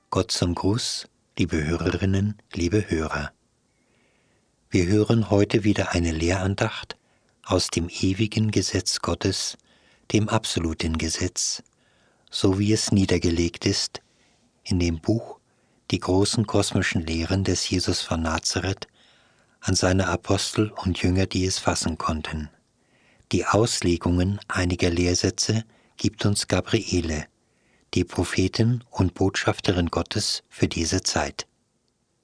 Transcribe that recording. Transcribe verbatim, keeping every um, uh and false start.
Gott zum Gruß, liebe Hörerinnen, liebe Hörer. Wir hören heute wieder eine Lehrandacht aus dem ewigen Gesetz Gottes, dem absoluten Gesetz, so wie es niedergelegt ist in dem Buch Die großen kosmischen Lehren des Jesus von Nazareth an seine Apostel und Jünger, die es fassen konnten. Die Auslegungen einiger Lehrsätze gibt uns Gabriele, die Prophetin und Botschafterin Gottes für diese Zeit.